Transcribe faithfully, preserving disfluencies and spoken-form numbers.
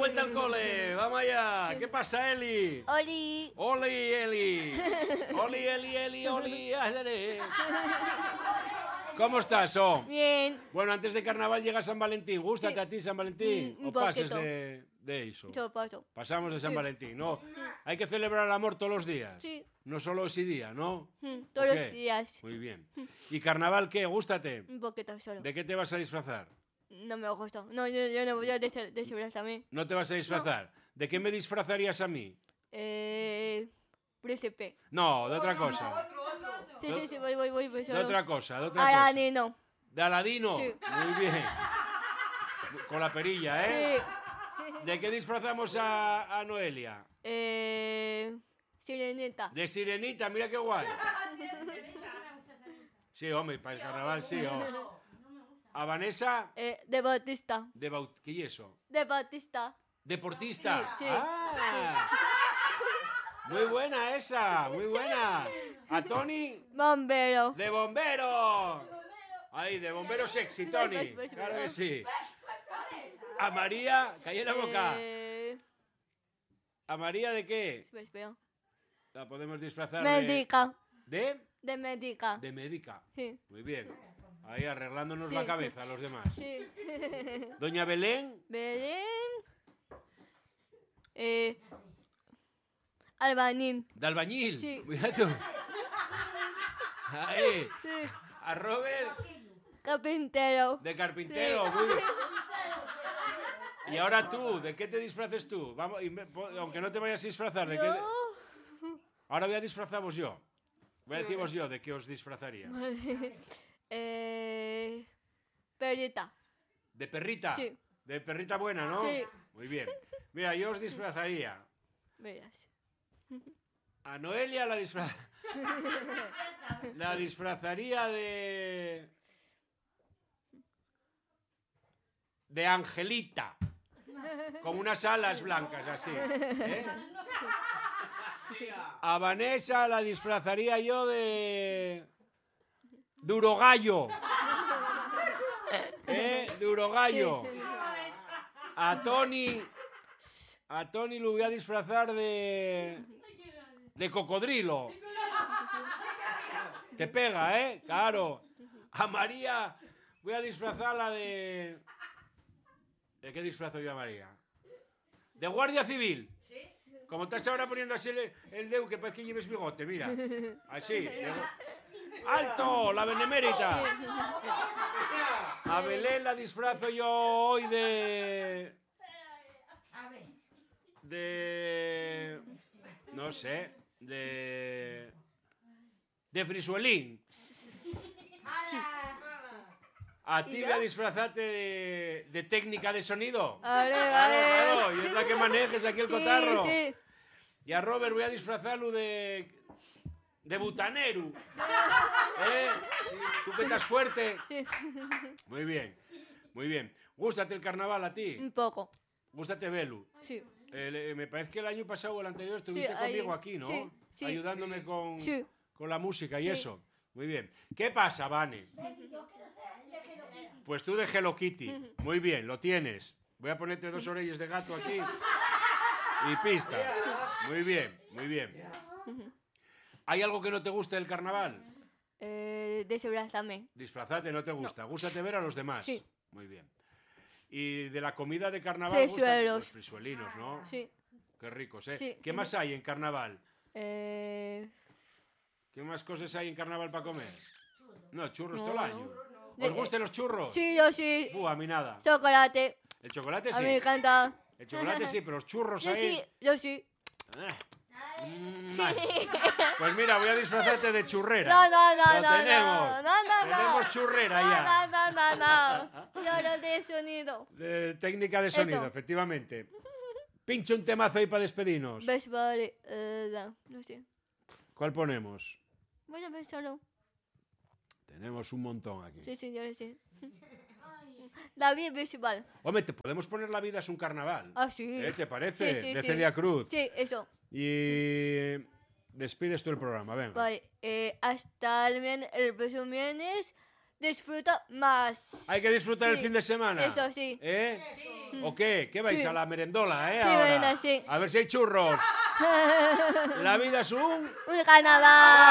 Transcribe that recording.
vuelta al cole. Vamos allá. ¿Qué pasa, Eli? Oli. Oli, Eli. Oli, Eli, Eli, Oli. ¿Cómo estás, oh? Bien. Bueno, antes de carnaval llega San Valentín. ¿Gústate Sí. a ti San Valentín? Mm, un ¿O pases poquito. de, de eso? Yo paso. Pasamos de San Sí. Valentín, ¿no? Hay que celebrar el amor todos los días. Sí. No solo ese día, ¿no? Mm, Todos ¿O los qué? días. Muy bien. ¿Y carnaval qué? ¿Gústate? Un poquito solo. ¿De qué te vas a disfrazar? No me gusta. No, yo, yo no voy a des- deshebrarse también. ¿No te vas a disfrazar? ¿De qué me disfrazarías a mí? Eh. Príncipe. No, de otra cosa. Sí, sí, sí, voy, voy, voy. voy De solo. otra cosa, de otra cosa. Aladino. ¿De Aladino? Sí. Muy bien. Con la perilla, ¿eh? Sí. ¿De qué disfrazamos a, a Noelia? Eh. Sirenita. De Sirenita, mira qué guay. Sí, hombre, para el carnaval sí. Oh. ¿A Vanessa? Eh, de Bautista. De Baut... ¿Qué es eso? De Bautista. ¿Deportista? Sí, sí. ¡Ah! Muy buena esa, muy buena. ¿A Tony? Bombero. ¡De bombero! Ahí, de bombero sexy, Tony. Pues, pues, pues, Claro que pues. sí. ¿A María? Calla la boca. Eh. ¿A María de qué? Espera, espera. La podemos disfrazar Médica. de... ¿De? De médica. De médica. Sí. Muy bien. Ahí arreglándonos Sí. la cabeza a los demás. Sí. Doña Belén. Belén. Eh. Albañil. De albañil. Sí. Mira tú. Ahí. Sí. A Robert. Carpintero. De carpintero. Sí. Muy bien. Y ahora tú, ¿de qué te disfraces tú? Vamos, y me- po- aunque no te vayas a disfrazar, ¿de qué? Yo. Ahora voy a disfrazaros yo. Voy a deciros yo de qué os disfrazaría. Vale. Eh. Perita. ¿De perrita? Sí. De perrita buena, ¿no? Sí. Muy bien. Mira, yo os disfrazaría. Verás. A Noelia la disfra... la disfrazaría de... de Angelita. Con unas alas blancas, así. ¿eh? A Vanessa la disfrazaría yo de... de Urogallo. ¿Eh? De Urogallo. A Tony... A Tony lo voy a disfrazar de... de cocodrilo. Te pega, ¿eh? Claro. A María voy a disfrazarla de... ¿De qué disfrazo yo a María? De guardia civil. Como estás ahora poniendo así el, el dedo que parece que lleves bigote, mira. Así. de- ¡Alto! La benemérita. A Belén la disfrazo yo hoy de... De... No sé. De... De frisuelín. A ti ¿Y voy ya? a disfrazarte de, de técnica de sonido. Vale, Claro, vale. claro, y es la que manejes aquí el Sí, cotarro. sí. Y a Robert voy a disfrazarlo de... de butanero. ¿Eh? Tú que estás fuerte. Sí. Muy bien, muy bien. ¿Gústate el carnaval a ti? Un poco. ¿Gústate Belu? Sí. El- eh, me parece que el año pasado o el anterior estuviste Sí, ahí. conmigo aquí, ¿no? Sí, sí. Ayudándome con, Sí. con la música y Sí. eso. Muy bien. ¿Qué pasa, Vane? Pues tú de Hello Kitty. Muy bien, lo tienes. Voy a ponerte dos orellas de gato aquí. Y pista. Muy bien, muy bien. ¿Hay algo que no te guste del carnaval? Eh, deshebrázame. Disfrazate, no te gusta. Gústate ver a los demás. Sí. Muy bien. ¿Y de la comida de carnaval? Frisuelos. gustan? Los frisuelinos, ¿no? Sí. Qué ricos, ¿eh? Sí. ¿Qué más hay en carnaval? Eh. ¿Qué más cosas hay en carnaval para comer? No, churros No, todo el no. año. De- ¿Os gustan los churros? Sí, yo sí. Uh, a mí nada. Chocolate. El chocolate A mí me sí. encanta. El chocolate sí, pero los churros Yo ahí... sí, yo sí. Eh. Mm, ay. Pues mira, voy a disfrazarte de churrera. No, no, no, Lo no, tenemos. no, no, no, no. Tenemos churrera ya. No, no, no, no, no. Yo no de sonido. De técnica de sonido, Eso. efectivamente. Pincha un temazo ahí para despedirnos. Ves, vale. Eh, no, no sé. ¿Cuál ponemos? Voy a ver solo. Tenemos un montón aquí. Sí, sí, yo lo sé. David Bisbal. Hombre, te podemos poner La vida es un carnaval. Ah, sí. ¿Eh? ¿Te parece? Sí, sí, de sí. Celia Cruz. Sí, eso. Y despides tú el programa, venga. Vale. Eh, hasta el, vien- el próximo viernes disfruto más. Hay que disfrutar el Sí, fin de semana. eso sí. ¿Eh? ¿O qué? ¿Qué vais Sí. a la merendola, eh? Sí, ahora? bueno, sí. A ver si hay churros. La vida es un... Un carnaval.